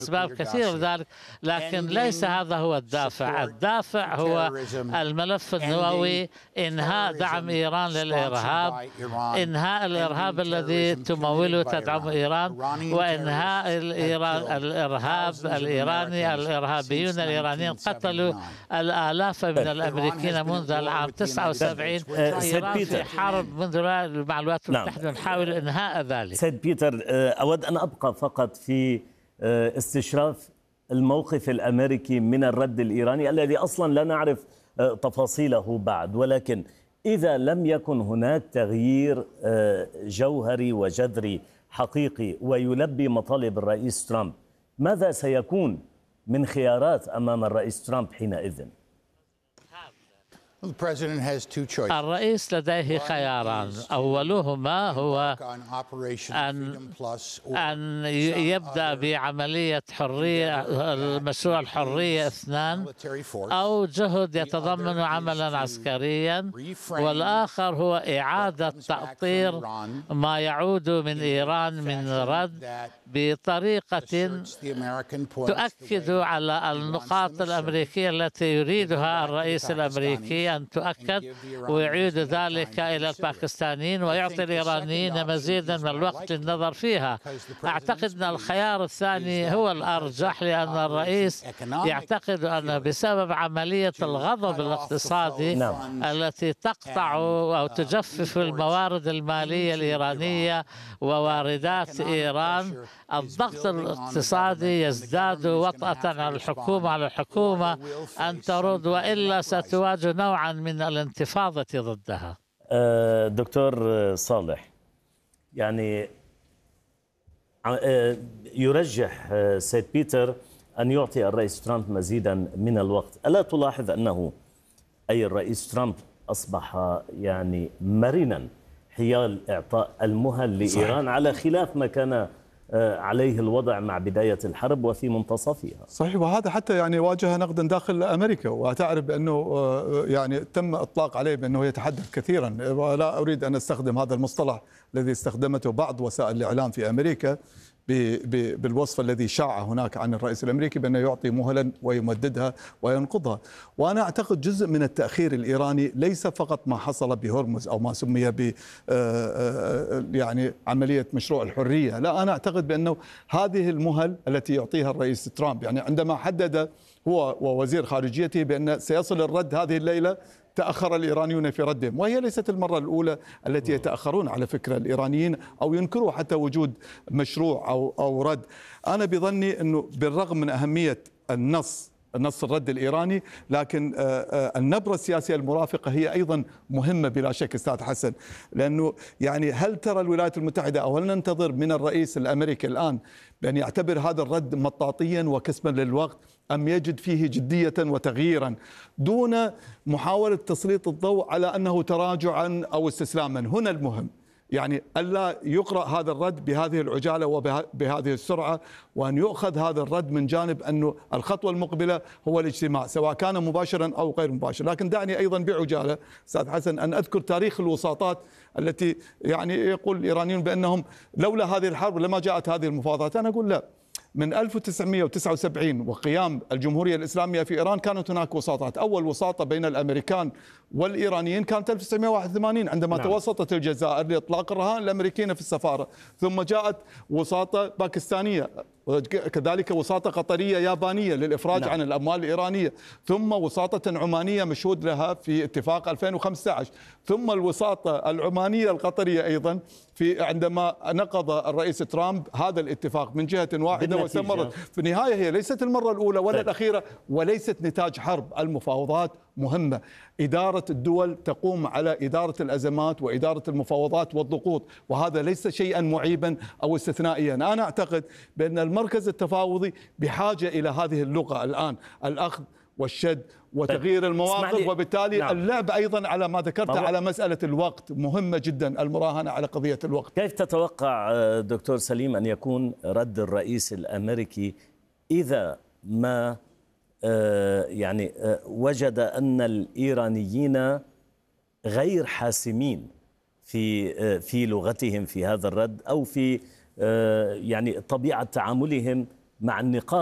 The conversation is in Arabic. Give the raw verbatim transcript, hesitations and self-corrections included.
أسباب كثيرة لذلك، لكن ليس هذا هو الدافع. الدافع هو الملف النووي، إنهاء دعم إيران للإرهاب، إنهاء الإرهاب الذي تموله وتدعم إيران، وإنهاء الإرهاب الإيراني. الإرهابيون الإيرانيين قتلوا الآلاف من الأمريكيين منذ العام تسعة وسبعين. إيران في حرب منذ مع الولايات المتحدة، نحاول إنهاء ذلك. سيد بيتر، أود أن أبقى فقط في استشراف الموقف الأمريكي من الرد الإيراني الذي أصلا لا نعرف تفاصيله بعد، ولكن إذا لم يكن هناك تغيير جوهري وجذري حقيقي ويلبي مطالب الرئيس ترامب، ماذا سيكون من خيارات أمام الرئيس ترامب حينئذ؟ الرئيس لديه خياران، أولهما هو أن, أن يبدأ بعملية حرية مشروع الحرية اثنان، أو جهد يتضمن عملا عسكريا، والآخر هو إعادة تأطير ما يعود من إيران من رد بطريقة تؤكد على النقاط الأمريكية التي يريدها الرئيس الأمريكي أن تؤكد، ويعيد ذلك إلى الباكستانيين ويعطي الإيرانيين مزيدا من الوقت للنظر فيها. أعتقد أن الخيار الثاني هو الأرجح، لأن الرئيس يعتقد أن بسبب عملية الغضب الاقتصادي نعم. التي تقطع أو تجفف الموارد المالية الإيرانية وواردات إيران، الضغط الاقتصادي يزداد وطأة على الحكومة على الحكومة أن ترد، وإلا ستواجه نوعا من الانتفاضة ضدها. دكتور صالح، يعني يرجح سيد بيتر أن يعطي الرئيس ترامب مزيدا من الوقت. ألا تلاحظ أنه أي الرئيس ترامب أصبح يعني مرنا حيال إعطاء المهل لإيران، على خلاف ما كان عليه الوضع مع بداية الحرب وفي منتصفها؟ صحيح، وهذا حتى يعني واجه نقدا داخل أمريكا، وتعرف بأنه يعني تم إطلاق عليه بأنه يتحدث كثيرا، ولا أريد أن أستخدم هذا المصطلح الذي استخدمته بعض وسائل الإعلام في أمريكا بالوصف الذي شاع هناك عن الرئيس الأمريكي بأنه يعطي مهلا ويمددها وينقضها. وأنا أعتقد جزء من التأخير الإيراني ليس فقط ما حصل بهرمز أو ما سمي ب يعني عملية مشروع الحرية، لا، أنا أعتقد بأنه هذه المهل التي يعطيها الرئيس ترامب، يعني عندما حدد هو ووزير خارجيته بأن سيصل الرد هذه الليلة، تأخر الإيرانيون في ردهم، وهي ليست المرة الأولى التي يتأخرون على فكرة الإيرانيين أو ينكروا حتى وجود مشروع أو أو رد. أنا بظني أنه بالرغم من أهمية النص النص الرد الإيراني، لكن النبرة السياسية المرافقة هي أيضا مهمة بلا شك أستاذ حسن، لأنه يعني هل ترى الولايات المتحدة أو هل ننتظر من الرئيس الأمريكي الآن بأن يعتبر هذا الرد مطاطيا وكسبا للوقت، أم يجد فيه جدية وتغييرا دون محاولة تسليط الضوء على أنه تراجعا أو استسلاما؟ هنا المهم، يعني ألا يقرأ هذا الرد بهذه العجالة وبهذه السرعة، وأن يؤخذ هذا الرد من جانب أنه الخطوة المقبلة هو الاجتماع، سواء كان مباشرا أو غير مباشر. لكن دعني أيضا بعجالة أستاذ حسن أن أذكر تاريخ الوساطات التي يعني يقول الإيرانيون بأنهم لولا هذه الحرب لما جاءت هذه المفاوضات. أنا أقول لا، من ألف وتسعمئة وتسعة وسبعين وقيام الجمهورية الإسلامية في إيران كانت هناك وساطات. أول وساطة بين الأمريكان والإيرانيين كانت ألف وتسعمئة وواحد وثمانين عندما نعم. توسطت الجزائر لإطلاق الرهان الأمريكيين في السفارة، ثم جاءت وساطة باكستانية، كذلك وساطة قطرية يابانية للإفراج نعم. عن الأموال الإيرانية، ثم وساطة عمانية مشهود لها في اتفاق ألفين وخمسة عشر، ثم الوساطة العمانية القطرية أيضا في عندما نقض الرئيس ترامب هذا الاتفاق من جهة واحدة واستمرت. في النهاية هي ليست المرة الأولى ولا طيب. الأخيرة، وليست نتاج حرب. المفاوضات مهمة، إدارة الدول تقوم على إدارة الأزمات وإدارة المفاوضات والضغوط، وهذا ليس شيئا معيبا أو استثنائيا. أنا أعتقد بأن المركز التفاوضي بحاجة إلى هذه اللغة الآن، الأخذ والشد وتغيير المواقف، وبالتالي نعم. اللعب أيضا على ما ذكرت على مسألة الوقت مهمة جدا، المراهنة على قضية الوقت. كيف تتوقع دكتور سليم أن يكون رد الرئيس الأمريكي إذا ما يعني وجد أن الإيرانيين غير حاسمين في في لغتهم في هذا الرد، أو في يعني طبيعة تعاملهم مع النقاط